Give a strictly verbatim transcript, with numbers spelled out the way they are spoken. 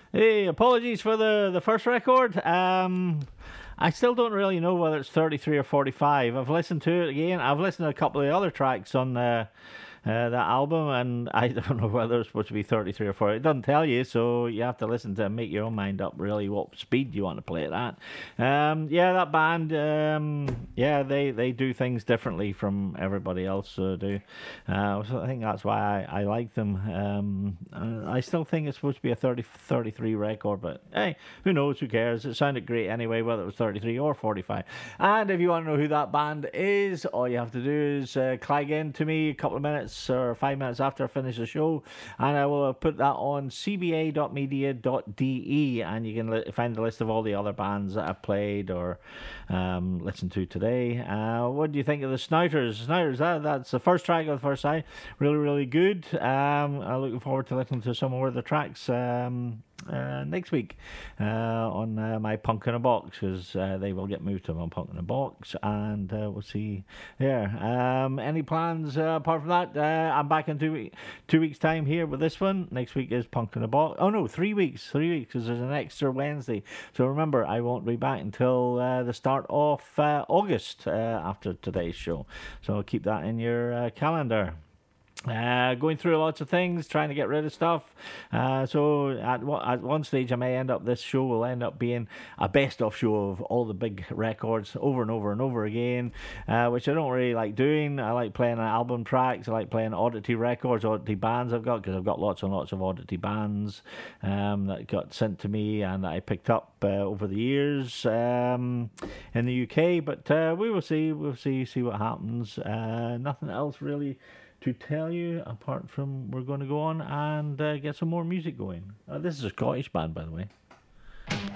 Hey, apologies for the, the first record. Um, I still don't really know whether it's thirty-three or forty-five. I've listened to it again. I've listened to a couple of the other tracks on uh, uh, that album, and I don't know whether it's supposed to be thirty-three or forty. It doesn't tell you, so you have to listen to it and make your own mind up, really, what speed you want to play it at. Um, yeah, that band, um, yeah, they, they do things differently from everybody else uh, do. Uh, so I think that's why I, I like them. Um, uh, I still think it's supposed to be a thirty, thirty-three record, but hey, who knows, who cares? It sounded great anyway, whether it was thirty-three or forty-five. And if you want to know who that band is, all you have to do is uh, clag in to me a couple of minutes or five minutes after I finish the show, and I will put that on c b a dot media dot d e, and you can li- find the list of all the other bands that I've played or um, listened to today. Uh, what do you think of the Snouters? Snouters, that, that's the first track of the first side. Really, really good. Um, I'm looking forward to listening to some more of the tracks um, uh, next week uh, on uh, my Punk in a Box, because uh, they will get moved to my Punk in a Box, and uh, we'll see there. Um, any plans uh, apart from that? Uh, I'm back in two, week, two weeks' time here with this one. Next week is Punk in a Box. Oh no, three weeks. Three weeks, because there's an extra Wednesday. So remember, I won't be back until uh, the start of uh, August uh, after today's show. So keep that in your uh, calendar. Uh, going through lots of things, trying to get rid of stuff. Uh, so at, at one stage, I may end up, this show will end up being a best-of show of all the big records over and over and over again, uh, which I don't really like doing. I like playing album tracks. I like playing oddity records, oddity bands I've got, because I've got lots and lots of oddity bands um, that got sent to me and that I picked up uh, over the years um, in the U K. But uh, we will see. We'll see. See what happens. Uh, nothing else really to tell you apart from we're going to go on and uh, get some more music going. Uh, this is a Scottish band, by the way.